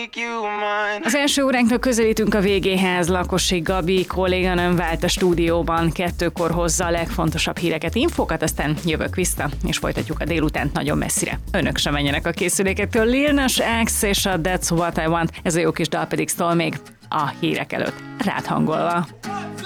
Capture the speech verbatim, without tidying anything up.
Az első óránknak közelítünk a végéhez. Lakosi Gabi kolléganőm vált a stúdióban, kettőkor hozza a legfontosabb híreket, infókat, aztán jövök vissza, és folytatjuk a délutánt nagyon messzire. Önök sem menjenek a készülékektől. Lil Nas X és a That's What I Want, ez a jó kis dal pedig szól még a hírek előtt, rád hangolva.